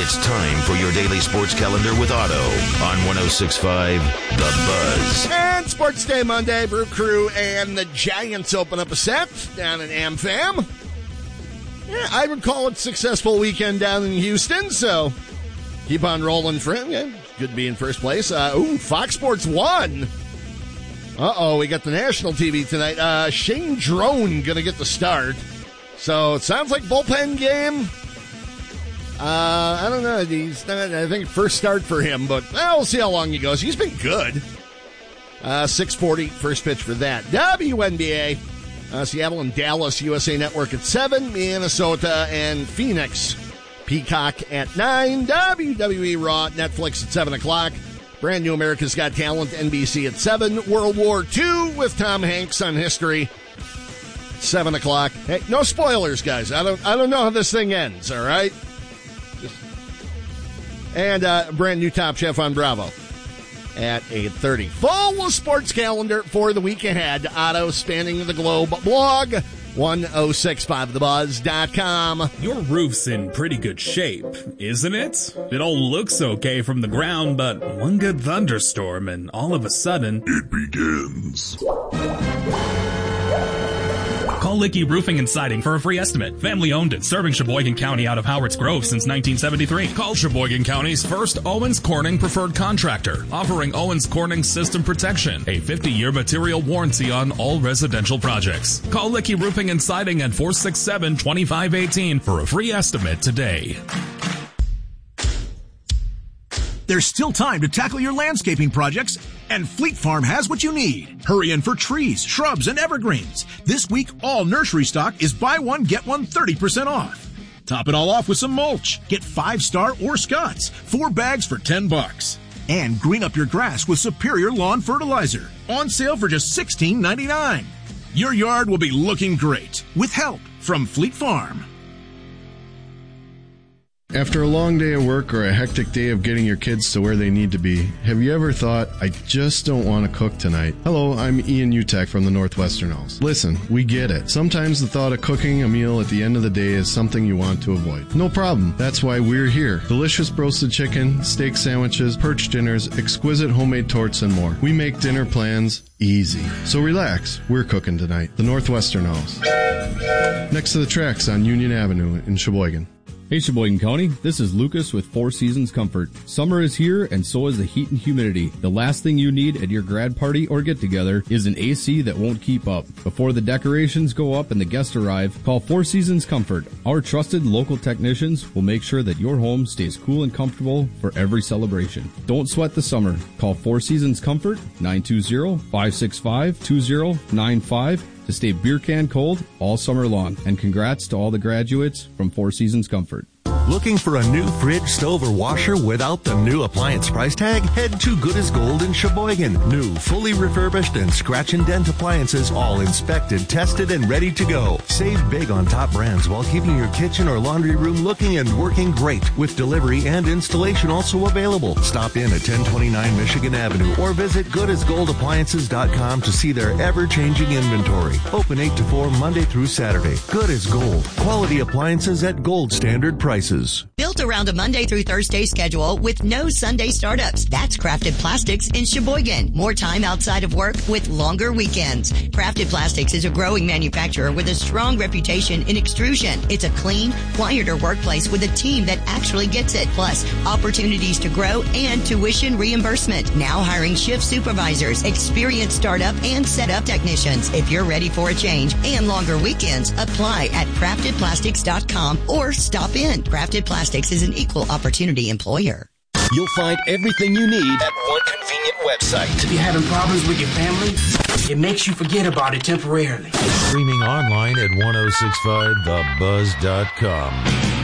It's time for your daily sports calendar with Otto on 106.5 The Buzz. And Sports Day Monday, Brew Crew and the Giants open up a set down in AmFam. Yeah, I would call it a successful weekend down in Houston, so keep on rolling for him. Yeah, good to be in first place. Fox Sports won. We got the national TV tonight. Shane Drone going to get the start. So it sounds like bullpen game. I don't know. He's not, I think first start for him, but we'll see how long he goes. He's been good. 6:40 first pitch for that. WNBA, Seattle and Dallas, USA Network at 7, Minnesota and Phoenix, Peacock at 9, WWE Raw, Netflix at 7 o'clock, brand new America's Got Talent, NBC at 7, World War II with Tom Hanks on History, 7 o'clock. Hey, no spoilers, guys. I don't know how this thing ends, all right? And brand new Top Chef on Bravo at 8:30. Full sports calendar for the week ahead. Otto Spanning the Globe blog, 1065thebuzz.com. Your roof's in pretty good shape, isn't it? It all looks okay from the ground, but one good thunderstorm and all of a sudden, it begins. Call Licky Roofing and Siding for a free estimate. Family owned and serving Sheboygan County out of Howard's Grove since 1973. Call Sheboygan County's first Owens Corning preferred contractor, offering Owens Corning system protection, a 50-year material warranty on all residential projects. Call Licky Roofing and Siding at 467-2518 for a free estimate today. There's still time to tackle your landscaping projects, and Fleet Farm has what you need. Hurry in for trees, shrubs, and evergreens. This week, all nursery stock is buy one, get one 30% off. Top it all off with some mulch. Get 5-Star or Scott's, 4 bags for $10. And green up your grass with Superior Lawn Fertilizer. On sale for just $16.99. Your yard will be looking great with help from Fleet Farm. After a long day of work or a hectic day of getting your kids to where they need to be, have you ever thought, I just don't want to cook tonight? Hello, I'm Ian Utek from the Northwestern Owls. Listen, we get it. Sometimes the thought of cooking a meal at the end of the day is something you want to avoid. No problem. That's why we're here. Delicious roasted chicken, steak sandwiches, perch dinners, exquisite homemade torts, and more. We make dinner plans easy. So relax. We're cooking tonight. The Northwestern Owls. Next to the tracks on Union Avenue in Sheboygan. Hey Sheboygan County, this is Lucas with Four Seasons Comfort. Summer is here and so is the heat and humidity. The last thing you need at your grad party or get together is an AC that won't keep up. Before the decorations go up and the guests arrive, call Four Seasons Comfort. Our trusted local technicians will make sure that your home stays cool and comfortable for every celebration. Don't sweat the summer. Call Four Seasons Comfort, 920-565-2095. to stay beer can cold all summer long. And congrats to all the graduates from Four Seasons Comfort. Looking for a new fridge, stove, or washer without the new appliance price tag? Head to Good as Gold in Sheboygan. New, fully refurbished, and scratch and dent appliances, all inspected, tested, and ready to go. Save big on top brands while keeping your kitchen or laundry room looking and working great, with delivery and installation also available. Stop in at 1029 Michigan Avenue or visit goodasgoldappliances.com to see their ever-changing inventory. Open 8 to 4 Monday through Saturday. Good as Gold. Quality appliances at gold standard prices. Built around a Monday through Thursday schedule with no Sunday startups. That's Crafted Plastics in Sheboygan. More time outside of work with longer weekends. Crafted Plastics is a growing manufacturer with a strong reputation in extrusion. It's a clean, quieter workplace with a team that actually gets it. Plus, opportunities to grow and tuition reimbursement. Now hiring shift supervisors, experienced startup and setup technicians. If you're ready for a change and longer weekends, apply at craftedplastics.com or stop in. Crafted Plastics is an equal opportunity employer. You'll find everything you need at one convenient website. If you're having problems with your family, it makes you forget about it temporarily. Streaming online at 1065thebuzz.com.